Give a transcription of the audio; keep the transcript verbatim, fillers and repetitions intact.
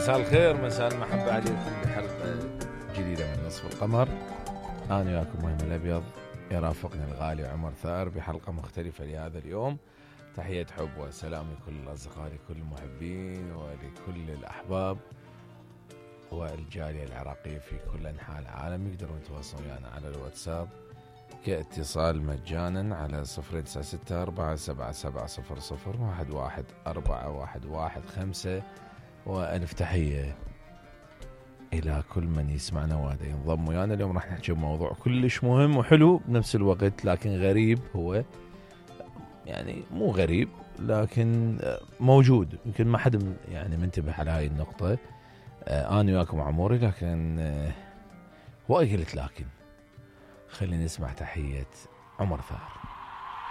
مساء الخير، مساء المحبة عليكم بحلقة جديدة من نصف القمر. أنا وياكم مهم الأبيض، يرافقني الغالي عمر ثائر بحلقة مختلفة لهذا اليوم. تحية حب وسلام لكل الأصدقاء، لكل المحبين ولكل الأحباب والجالية العراقية في كل أنحاء العالم. يقدرون يتواصلون ويانا على الواتساب كاتصال مجانا على صفر تسعة ستة أربعة سبعة سبعة صفر صفر واحد واحد أربعة واحد واحد خمسة. وألف تحية إلى كل من يسمعنا وهذا ينضم ويانا. اليوم راح نحكي بموضوع كلش مهم وحلو بنفس الوقت، لكن غريب. هو يعني مو غريب لكن موجود، يمكن ما حد يعني منتبه على هاي النقطة. أنا وياكم عموري، لكن وقلت لكن خلينا نسمع تحية عمر ثائر.